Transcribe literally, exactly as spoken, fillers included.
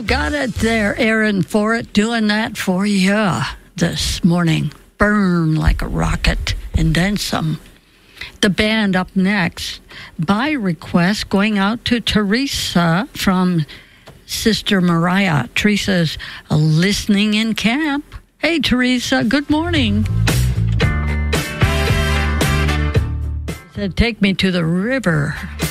You've got it there, Aaron Forrett, doing that for you this morning. Burn like a rocket and then some. The band up next, by request, going out to Teresa from Sister Mariah. Teresa's listening in camp. Hey, Teresa, good morning. Said, take me to the river.